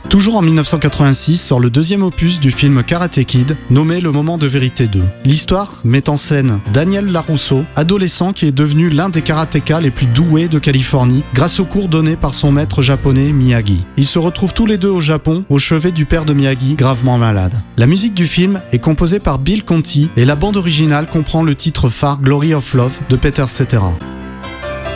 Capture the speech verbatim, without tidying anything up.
Toujours en dix-neuf cent quatre-vingt-six sort le deuxième opus du film Karate Kid, nommé Le Moment de Vérité deux. L'histoire met en scène Daniel LaRusso, adolescent qui est devenu l'un des karatékas les plus doués de Californie grâce aux cours donnés par son maître japonais Miyagi. Ils se retrouvent tous les deux au Japon, au chevet du père de Miyagi, gravement malade. La musique du film est composée par Bill Conti et la bande originale comprend le titre phare Glory of Love de Peter Cetera.